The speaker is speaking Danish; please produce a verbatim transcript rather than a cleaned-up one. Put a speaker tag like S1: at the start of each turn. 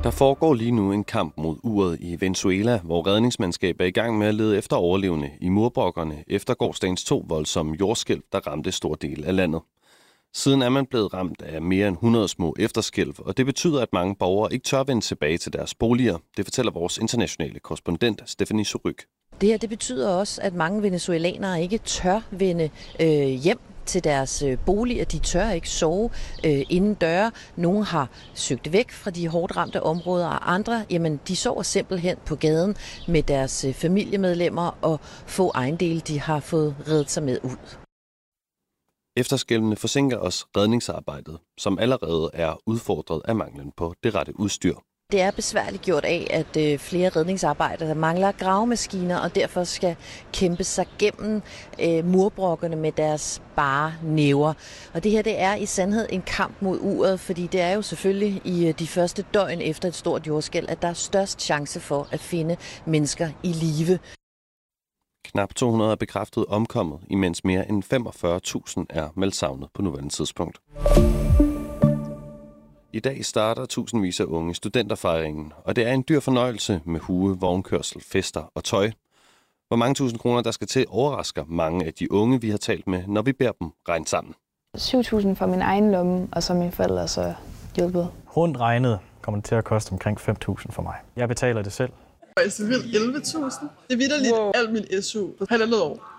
S1: Der foregår lige nu en kamp mod uret i Venezuela, hvor redningsmandskab er i gang med at lede efter overlevende i murbrokkerne efter gårsdagens to voldsomme jordskælv, der ramte stor del af landet. Siden er man blevet ramt af mere end hundrede små efterskælv, og det betyder, at mange borgere ikke tør vende tilbage til deres boliger. Det fortæller vores internationale korrespondent Stephanie Suryk.
S2: Det her det betyder også, at mange venezuelanere ikke tør vende øh, hjem til deres øh, boliger. De tør ikke sove øh, inden døre. Nogle har søgt væk fra de hårdt ramte områder, og andre jamen, de sover simpelthen på gaden med deres øh, familiemedlemmer og få ejendele, de har fået reddet sig med ud.
S1: Efterskælvene forsinker også redningsarbejdet, som allerede er udfordret af manglen på det rette udstyr.
S2: Det er besværligt gjort af, at øh, flere redningsarbejdere mangler gravemaskiner og derfor skal kæmpe sig gennem øh, murbrokkerne med deres bare næver. Og det her det er i sandhed en kamp mod uret, fordi det er jo selvfølgelig i øh, de første døgn efter et stort jordskælv, at der er størst chance for at finde mennesker i live.
S1: Knap to hundrede er bekræftet omkommet, imens mere end femogfyrre tusind er meldt savnet på nuværende tidspunkt. I dag starter tusindvis af unge studenterfejringen, og det er en dyr fornøjelse med hue, vognkørsel, fester og tøj. Hvor mange tusind kroner der skal til overrasker mange af de unge, vi har talt med, når vi beder dem regne sammen.
S3: syv tusind fra min egen lomme, og så mine forældre så hjulpet.
S4: Rundt regnet kommer det til at koste omkring fem tusind for mig. Jeg betaler det selv.
S5: Altså vildt elleve tusind. Det er vitterligt wow. Alt min S U på halvandet år.